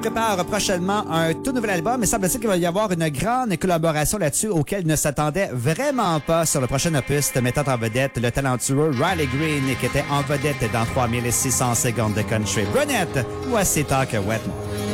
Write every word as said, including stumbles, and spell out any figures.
prépare prochainement un tout nouvel album, mais semble-t-il qu'il va y avoir une grande collaboration là-dessus auquel il ne s'attendait vraiment pas sur le prochain opus, mettant en vedette le talentueux Riley Green qui était en vedette dans trois mille six cents secondes de country. Brunette, voici Talk Wetmore.